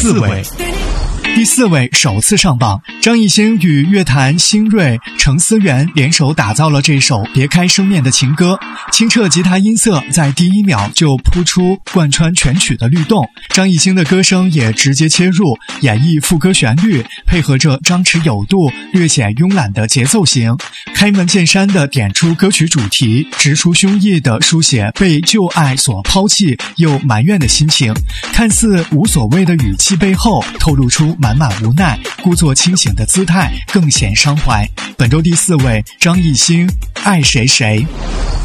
4位。第4位首次上榜，张艺兴与乐坛新锐程思源联手打造了这首别开生面的情歌，清澈吉他音色在第1秒就扑出贯穿全曲的律动，张艺兴的歌声也直接切入演绎副歌旋律，配合着张弛有度略显慵懒的节奏型，开门见山地点出歌曲主题，直抒胸臆地书写被旧爱所抛弃又埋怨的心情，看似无所谓的语气背后透露出满满无奈，故作清醒的姿态更显伤怀。本周第4位，张艺兴，爱谁谁。